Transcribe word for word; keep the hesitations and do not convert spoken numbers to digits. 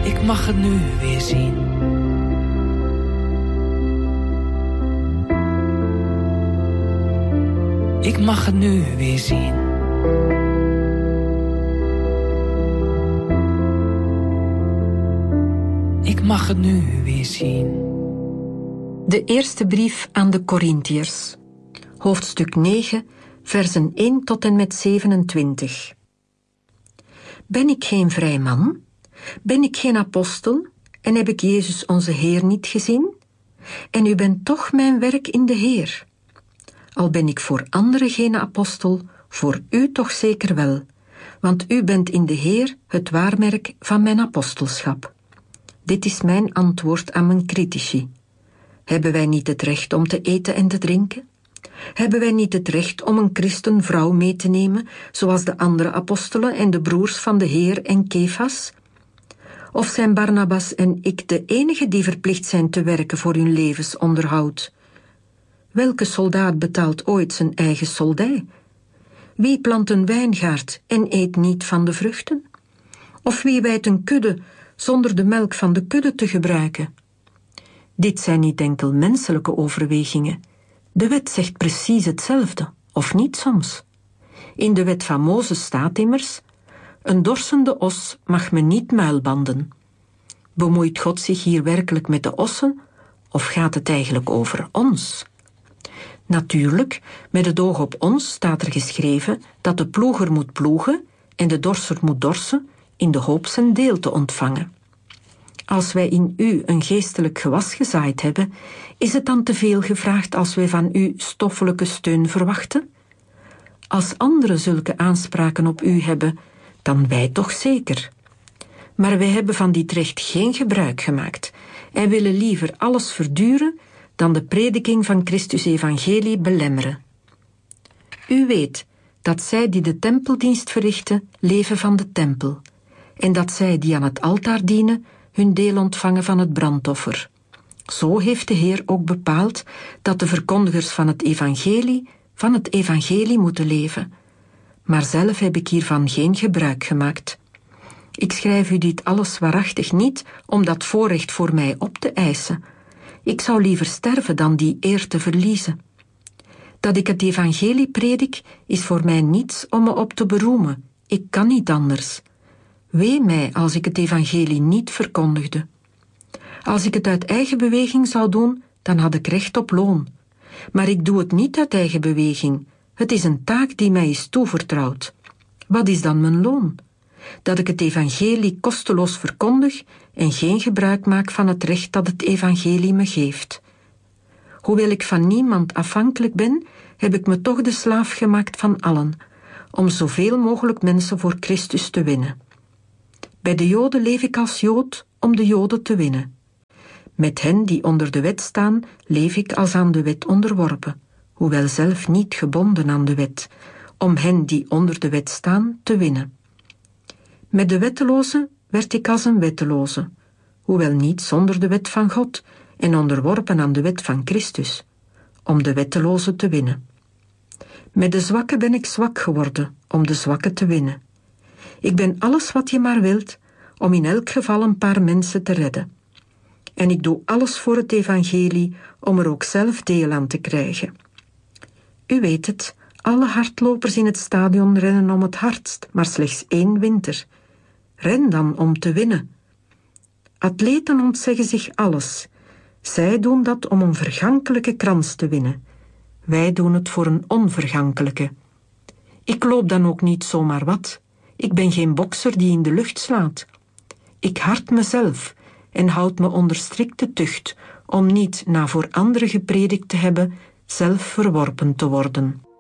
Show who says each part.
Speaker 1: Ik mag het nu weer zien. Ik mag het nu weer zien. Ik mag het nu weer zien.
Speaker 2: De eerste brief aan de Korintiërs, hoofdstuk negen, versen één tot en met zevenentwintig. Ben ik geen vrij man? Ben ik geen apostel? En heb ik Jezus onze Heer niet gezien? En u bent toch mijn werk in de Heer. Al ben ik voor anderen geen apostel, voor u toch zeker wel, want u bent in de Heer het waarmerk van mijn apostelschap. Dit is mijn antwoord aan mijn critici. Hebben wij niet het recht om te eten en te drinken? Hebben wij niet het recht om een christenvrouw mee te nemen, zoals de andere apostelen en de broers van de Heer en Kefas? Of zijn Barnabas en ik de enigen die verplicht zijn te werken voor hun levensonderhoud? Welke soldaat betaalt ooit zijn eigen soldij? Wie plant een wijngaard en eet niet van de vruchten? Of wie wijdt een kudde zonder de melk van de kudde te gebruiken? Dit zijn niet enkel menselijke overwegingen. De wet zegt precies hetzelfde, of niet soms. In de wet van Mozes staat immers: een dorsende os mag men niet muilbanden. Bemoeit God zich hier werkelijk met de ossen, of gaat het eigenlijk over ons? Natuurlijk, met het oog op ons staat er geschreven dat de ploeger moet ploegen en de dorser moet dorsen, in de hoop zijn deel te ontvangen. Als wij in u een geestelijk gewas gezaaid hebben, is het dan te veel gevraagd als wij van u stoffelijke steun verwachten? Als anderen zulke aanspraken op u hebben, dan wij toch zeker. Maar wij hebben van dit recht geen gebruik gemaakt en willen liever alles verduren dan de prediking van Christus evangelie belemmeren. U weet dat zij die de tempeldienst verrichten, leven van de tempel, en dat zij die aan het altaar dienen, hun deel ontvangen van het brandoffer. Zo heeft de Heer ook bepaald dat de verkondigers van het evangelie van het evangelie moeten leven. Maar zelf heb ik hiervan geen gebruik gemaakt. Ik schrijf u dit alles waarachtig niet om dat voorrecht voor mij op te eisen. Ik zou liever sterven dan die eer te verliezen. Dat ik het evangelie predik, is voor mij niets om me op te beroemen. Ik kan niet anders. Wee mij als ik het evangelie niet verkondigde. Als ik het uit eigen beweging zou doen, dan had ik recht op loon. Maar ik doe het niet uit eigen beweging. Het is een taak die mij is toevertrouwd. Wat is dan mijn loon? Dat ik het evangelie kosteloos verkondig en geen gebruik maak van het recht dat het evangelie me geeft. Hoewel ik van niemand afhankelijk ben, heb ik me toch de slaaf gemaakt van allen, om zoveel mogelijk mensen voor Christus te winnen. Bij de Joden leef ik als Jood om de Joden te winnen. Met hen die onder de wet staan, leef ik als aan de wet onderworpen, hoewel zelf niet gebonden aan de wet, om hen die onder de wet staan te winnen. Met de wettelozen werd ik als een wetteloze, hoewel niet zonder de wet van God en onderworpen aan de wet van Christus, om de wettelozen te winnen. Met de zwakken ben ik zwak geworden, om de zwakken te winnen. Ik ben alles wat je maar wilt, om in elk geval een paar mensen te redden. En ik doe alles voor het evangelie, om er ook zelf deel aan te krijgen. U weet het, alle hardlopers in het stadion rennen om het hardst, maar slechts één wint er. Ren dan om te winnen. Atleten ontzeggen zich alles. Zij doen dat om een vergankelijke krans te winnen. Wij doen het voor een onvergankelijke. Ik loop dan ook niet zomaar wat. Ik ben geen bokser die in de lucht slaat. Ik hard mezelf en houd me onder strikte tucht, om niet, na voor anderen gepredikt te hebben, zelf verworpen te worden.